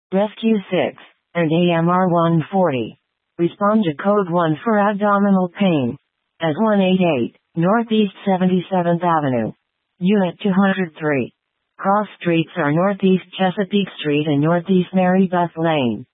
Rescue 6, and AMR 140. Respond to Code 1 for abdominal pain. As 188, Northeast 77th Avenue. Unit 203. Cross streets are Northeast Chesapeake Street and Northeast Mary Beth Lane.